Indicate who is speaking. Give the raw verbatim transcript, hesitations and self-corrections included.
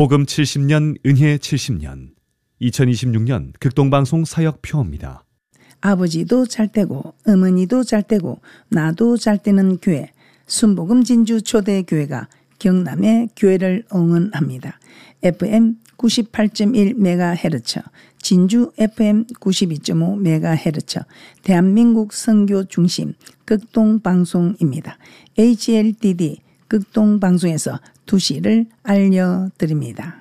Speaker 1: 복음 칠십 년, 은혜 칠십 년, 이천이십육 년 극동방송 사역표입니다.
Speaker 2: 아버지도 잘 되고 어머니도 잘 되고 나도 잘 되는 교회, 순복음 진주 초대교회가 경남의 교회를 응원합니다. 에프엠 구십팔 점 일 메가헤르츠, 진주 에프엠 구십이 점 오 메가헤르츠, 대한민국 선교 중심 극동방송입니다. 에이치엘디디 극동방송에서 두 시를 알려드립니다.